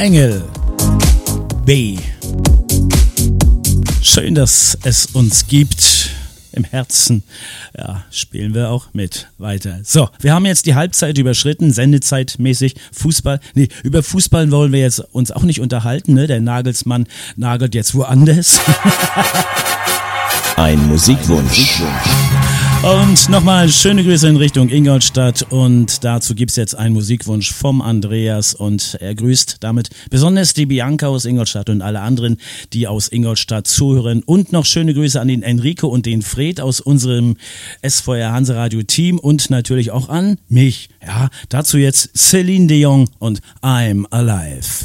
Engel B. Schön, dass es uns gibt. Im Herzen, ja, spielen wir auch mit weiter. So, wir haben jetzt die Halbzeit überschritten, sendezeitmäßig. Über Fußball wollen wir jetzt uns auch nicht unterhalten, ne? Der Nagelsmann nagelt jetzt woanders. Ein Musikwunsch. Und nochmal schöne Grüße in Richtung Ingolstadt und dazu gibt's jetzt einen Musikwunsch vom Andreas und er grüßt damit besonders die Bianca aus Ingolstadt und alle anderen, die aus Ingolstadt zuhören und noch schöne Grüße an den Enrico und den Fred aus unserem SVR Hanseradio Team und natürlich auch an mich. Ja, dazu jetzt Celine Dion und I'm Alive.